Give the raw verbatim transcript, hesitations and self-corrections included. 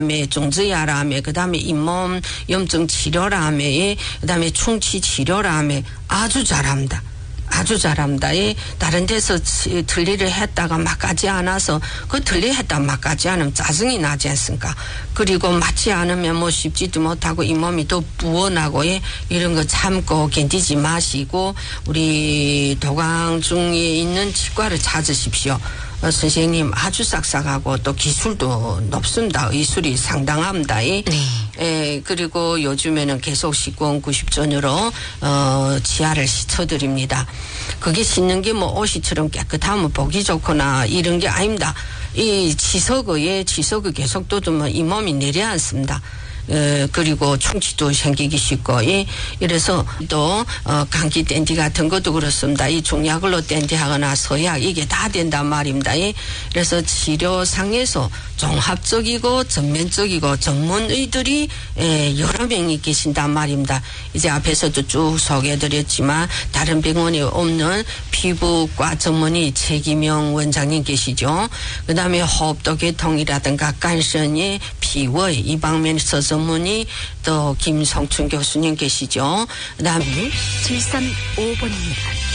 종지야라며 그다음에 잇몸 염증 치료라며 그다음에 충치 치료라며 아주 잘합니다. 아주 잘합니다. 이 다른 데서 들리를 했다가 막 가지 않아서 그 들리 했다 막 가지 않으면 짜증이 나지 않습니까? 그리고 맞지 않으면 뭐 쉽지도 못하고 잇몸이 또 부어나고 예, 이런 거 참고 견디지 마시고 우리 도강중에 있는 치과를 찾으십시오. 어, 선생님 아주 싹싹하고 또 기술도 높습니다. 의술이 상당합니다. 네. 예, 그리고 요즘에는 계속 십구원 구십 전으로 어, 치아를 씻어드립니다. 그게 씻는 게 뭐 옷이처럼 깨끗하면 보기 좋거나 이런 게 아닙니다. 이 치석의 치석이 계속 돋으면 이 몸이 내려앉습니다. 어, 그리고 충치도 생기기 쉽고, 예. 이래서 또, 어, 감기 댄디 같은 것도 그렇습니다. 이 중약으로 댄디 하거나 서약, 이게 다 된단 말입니다. 예. 그래서 치료상에서 종합적이고 전면적이고 전문의들이, 예, 여러 명이 계신단 말입니다. 이제 앞에서도 쭉 소개해드렸지만, 다른 병원에 없는 피부과 전문의 최기명 원장님 계시죠. 그 다음에 호흡도 개통이라든가 간선의 피월, 이 방면에서 전문의 또 김성춘 교수님 계시죠. 그 다음에 칠삼오번입니다.